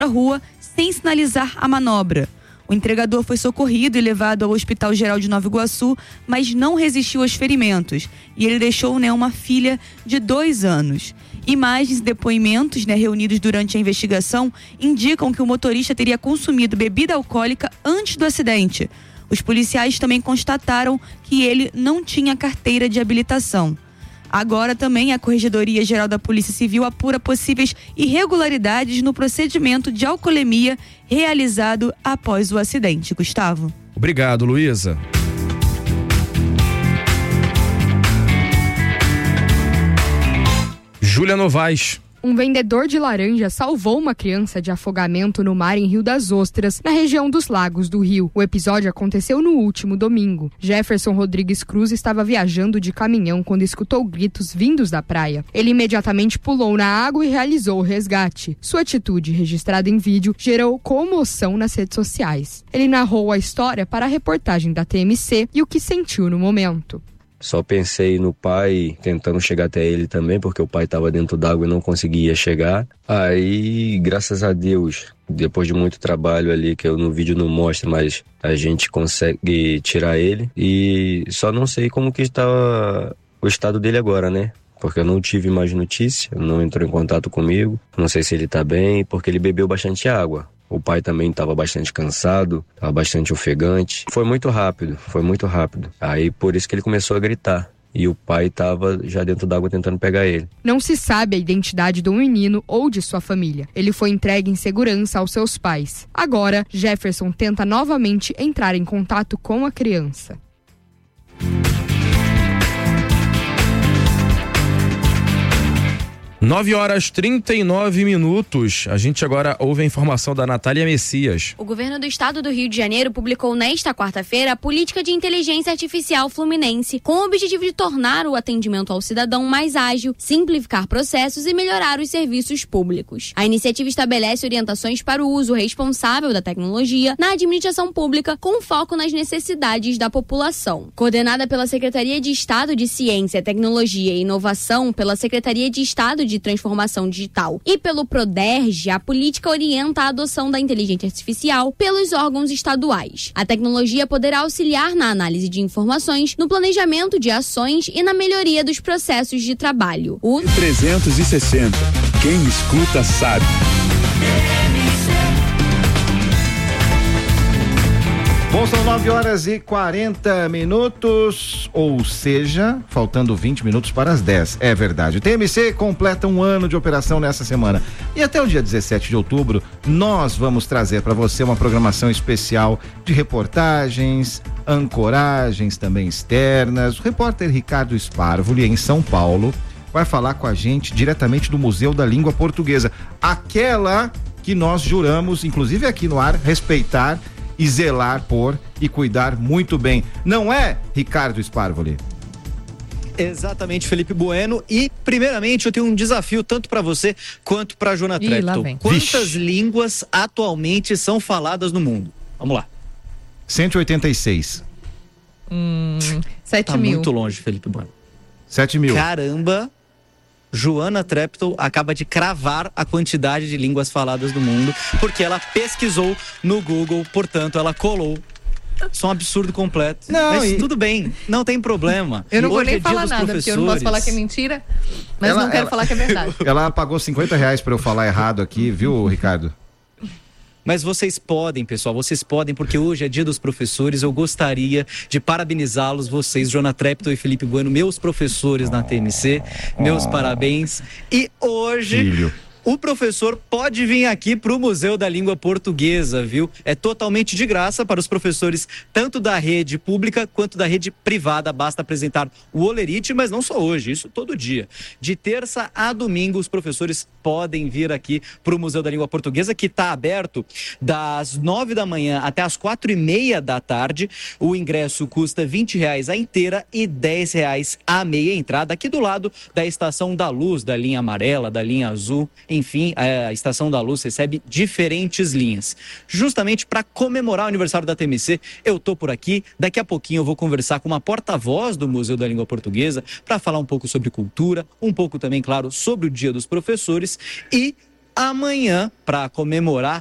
a rua sem sinalizar a manobra. O entregador foi socorrido e levado ao Hospital Geral de Nova Iguaçu, mas não resistiu aos ferimentos. E ele deixou, uma filha de 2 anos. Imagens e depoimentos, reunidos durante a investigação indicam que o motorista teria consumido bebida alcoólica antes do acidente. Os policiais também constataram que ele não tinha carteira de habilitação. Agora também a Corregedoria Geral da Polícia Civil apura possíveis irregularidades no procedimento de alcoolemia realizado após o acidente. Gustavo. Obrigado, Luísa. Júlia Novaes. Um vendedor de laranja salvou uma criança de afogamento no mar em Rio das Ostras, na região dos Lagos do Rio. O episódio aconteceu no último domingo. Jefferson Rodrigues Cruz estava viajando de caminhão quando escutou gritos vindos da praia. Ele imediatamente pulou na água e realizou o resgate. Sua atitude, registrada em vídeo, gerou comoção nas redes sociais. Ele narrou a história para a reportagem da TMC e o que sentiu no momento. Só pensei no pai, tentando chegar até ele também, porque o pai estava dentro d'água e não conseguia chegar. Aí, graças a Deus, depois de muito trabalho ali, que eu no vídeo não mostro, mas a gente consegue tirar ele. E só não sei como que está o estado dele agora, né? Porque eu não tive mais notícia, não entrou em contato comigo. Não sei se ele está bem, porque ele bebeu bastante água. O pai também estava bastante cansado, estava bastante ofegante. Foi muito rápido. Aí por isso que ele começou a gritar. E o pai estava já dentro d'água tentando pegar ele. Não se sabe a identidade do menino ou de sua família. Ele foi entregue em segurança aos seus pais. Agora, Jefferson tenta novamente entrar em contato com a criança. 9h39. A gente agora ouve a informação da Natália Messias. O governo do estado do Rio de Janeiro publicou nesta quarta-feira a política de inteligência artificial fluminense, com o objetivo de tornar o atendimento ao cidadão mais ágil, simplificar processos e melhorar os serviços públicos. A iniciativa estabelece orientações para o uso responsável da tecnologia na administração pública, com foco nas necessidades da população. Coordenada pela Secretaria de Estado de Ciência, Tecnologia e Inovação, pela Secretaria de Estado de Transformação Digital e pelo PRODERJ, a política orienta a adoção da inteligência artificial pelos órgãos estaduais. A tecnologia poderá auxiliar na análise de informações, no planejamento de ações e na melhoria dos processos de trabalho. O 360. Quem escuta sabe. Bom, são 9h40, ou seja, faltando 20 minutos para as 10. É verdade. O TMC completa um ano de operação nessa semana. E até o dia 17 de outubro, nós vamos trazer para você uma programação especial de reportagens, ancoragens também externas. O repórter Ricardo Sparvoli, em São Paulo, vai falar com a gente diretamente do Museu da Língua Portuguesa. Aquela que nós juramos, inclusive aqui no ar, respeitar e zelar por e cuidar muito bem. Não é, Ricardo Sparvoli? Exatamente, Felipe Bueno. E, primeiramente, eu tenho um desafio tanto para você quanto para a Joana Treptow. Quantas línguas atualmente são faladas no mundo? Vamos lá. 186. 7 mil. mil. Muito longe, Felipe Bueno. 7 mil. Caramba! Joana Treptow acaba de cravar a quantidade de línguas faladas do mundo, porque ela pesquisou no Google, portanto, ela colou. Isso é um absurdo completo. Mas tudo bem, não tem problema. Eu não vou nem falar nada, porque eu não posso falar que é mentira, mas não quero falar que é verdade. Ela pagou R$50 para eu falar errado aqui, viu, Ricardo? Mas vocês podem, pessoal, porque hoje é dia dos professores. Eu gostaria de parabenizá-los, vocês, Joana Treptow e Felipe Bueno, meus professores na TMC, meus parabéns. E hoje o professor pode vir aqui para o Museu da Língua Portuguesa, viu? É totalmente de graça para os professores, tanto da rede pública quanto da rede privada. Basta apresentar o holerite, mas não só hoje, isso todo dia. De terça a domingo, os professores podem vir aqui para o Museu da Língua Portuguesa, que está aberto das 9 da manhã até as 4h30 da tarde. O ingresso custa R$20 a inteira e R$10 a meia entrada, aqui do lado da Estação da Luz, da linha amarela, da linha azul. Enfim, a Estação da Luz recebe diferentes linhas. Justamente para comemorar o aniversário da TMC, eu tô por aqui. Daqui a pouquinho eu vou conversar com uma porta-voz do Museu da Língua Portuguesa para falar um pouco sobre cultura, um pouco também, claro, sobre o Dia dos Professores. E amanhã, para comemorar